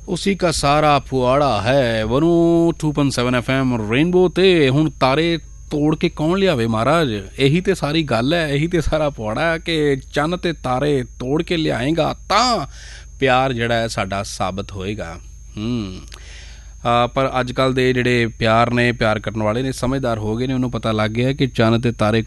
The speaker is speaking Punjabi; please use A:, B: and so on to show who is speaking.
A: ਉਸੀ ਕਾ ਸਾਰਾ ਪੁਆੜਾ ਹੈ 102.7 FM ਰੇਨਬੋ ਤੇ। ਹੁਣ ਤਾਰੇ ਤੋੜ ਕੇ ਕੌਣ ਲਿਆਵੇ ਮਹਾਰਾਜ? ਇਹੀ ਤੇ ਸਾਰੀ ਗੱਲ ਹੈ, ਇਹੀ ਤੇ ਸਾਰਾ ਪੁਆੜਾ ਹੈ ਕਿ ਚੰਨ ਤੇ ਤਾਰੇ ਤੋੜ ਕੇ ਲਿਆਏਗਾ ਤਾਂ ਪਿਆਰ ਜਿਹੜਾ ਹੈ ਸਾਡਾ ਸਾਬਤ ਹੋਏਗਾ। ਪਰ ਅੱਜ ਕੱਲ੍ਹ ਦੇ ਜਿਹੜੇ ਪਿਆਰ ਨੇ, ਪਿਆਰ ਕਰਨ ਵਾਲੇ ਨੇ, ਸਮਝਦਾਰ ਹੋ ਗਏ ਨੇ। ਉਹਨੂੰ ਪਤਾ ਲੱਗ ਗਿਆ ਕਿ ਚੰਨ ਤੇ ਤਾਰੇ